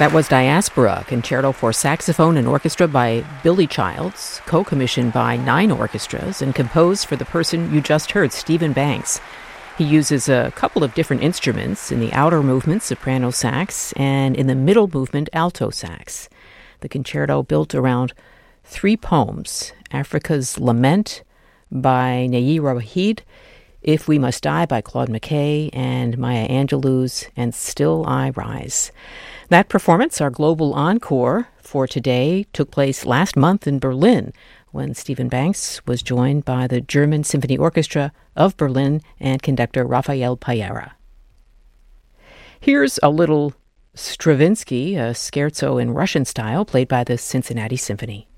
That was Diaspora, concerto for saxophone and orchestra by Billy Childs, co-commissioned by 9 orchestras and composed for the person you just heard, Stephen Banks. He uses a couple of different instruments, in the outer movement, soprano sax, and in the middle movement, alto sax. The concerto built around 3 poems: Africa's Lament by Nayirah Waheed, If We Must Die by Claude McKay, and Maya Angelou's And Still I Rise. That performance, our global encore for today, took place last month in Berlin when Stephen Banks was joined by the German Symphony Orchestra of Berlin and conductor Rafael Payera. Here's a little Stravinsky, a scherzo in Russian style played by the Cincinnati Symphony.